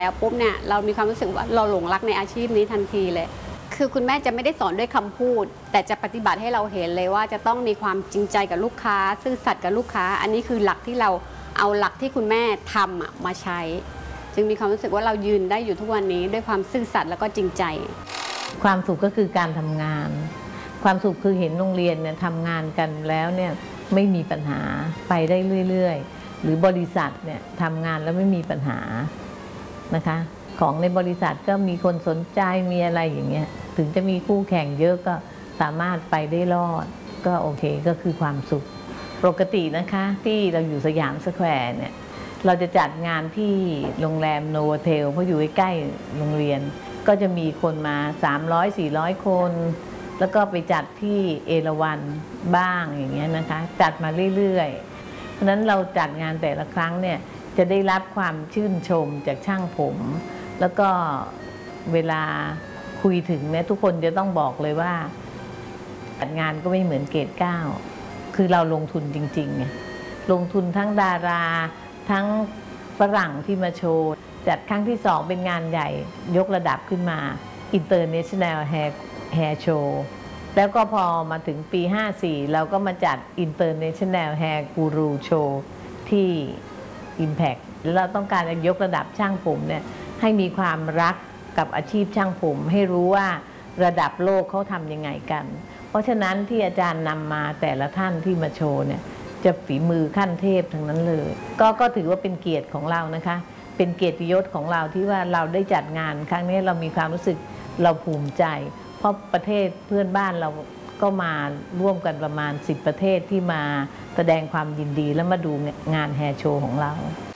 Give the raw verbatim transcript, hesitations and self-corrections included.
แล้วปุ๊บเนี่ยเรามีความรู้สึกว่าเราหลงรักในอาชีพนี้ทันทีเลยคือคุณแม่จะไม่ได้สอนด้วยคำพูดแต่จะปฏิบัติให้เราเห็นเลยว่าจะต้องมีความจริงใจกับลูกค้าซื่อสัตย์กับลูกค้าอันนี้คือหลักที่เราเอาหลักที่คุณแม่ทำมาใช้จึงมีความรู้สึกว่าเรายืนได้อยู่ทุกวันนี้ด้วยความซื่อสัตย์แล้วก็จริงใจความสุขก็คือการทำงานความสุขคือเห็นโรงเรียนเนี่ยทำงานกันแล้วเนี่ยไม่มีปัญหาไปได้เรื่อยๆหรือบริษัทเนี่ยทำงานแล้วไม่มีปัญหานะคะของในบริษัทก็มีคนสนใจมีอะไรอย่างเงี้ยถึงจะมีคู่แข่งเยอะก็สามารถไปได้รอดก็โอเคก็คือความสุขปกตินะคะที่เราอยู่สยามสแควร์เนี่ยเราจะจัดงานที่โรงแรมโนโวเทลเพราะอยู่ใกล้ๆโรงเรียนก็จะมีคนมา สามร้อย สี่ร้อย คนแล้วก็ไปจัดที่เอราวัณบ้างอย่างเงี้ยนะคะจัดมาเรื่อยๆเพราะฉะนั้นเราจัดงานแต่ละครั้งเนี่ยจะได้รับความชื่นชมจากช่างผมแล้วก็เวลาคุยถึงเนี่ยทุกคนจะต้องบอกเลยว่าจัดงานก็ไม่เหมือนเกรดเก้าคือเราลงทุนจริงๆไงลงทุนทั้งดาราทั้งฝรั่งที่มาโชว์จัดครั้งที่สองเป็นงานใหญ่ยกระดับขึ้นมา International Hair Hair Show แล้วก็พอมาถึงปีห้าสี่เราก็มาจัด International Hair Guru Show ที่ Impact แล้วเราต้องการจะยกระดับช่างผมเนี่ยให้มีความรักกับอาชีพช่างผมให้รู้ว่าระดับโลกเขาทำยังไงกันเพราะฉะนั้นที่อาจารย์นำมาแต่ละท่านที่มาโชว์เนี่ยจะฝีมือขั้นเทพทั้งนั้นเลยก็ก็ถือว่าเป็นเกียรติของเรานะคะเป็นเกียรติยศของเราที่ว่าเราได้จัดงานครั้งนี้เรามีความรู้สึกเราภูมิใจเพราะประเทศเพื่อนบ้านเราก็มาร่วมกันประมาณสิบประเทศที่มาแสดงความยินดีและมาดูงานแฮร์โชว์ของเรา